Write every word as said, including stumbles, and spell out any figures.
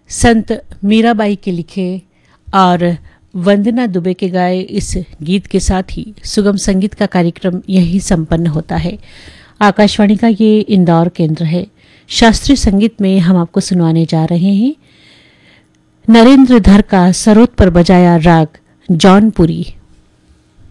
संत मीराबाई के लिखे और वंदना दुबे के गाए इस गीत के साथ ही सुगम संगीत का कार्यक्रम यहीं संपन्न होता है। आकाशवाणी का ये इंदौर केंद्र है। शास्त्रीय संगीत में हम आपको सुनवाने जा रहे हैं नरेंद्र धर का सरोद पर बजाया राग जौनपुरी।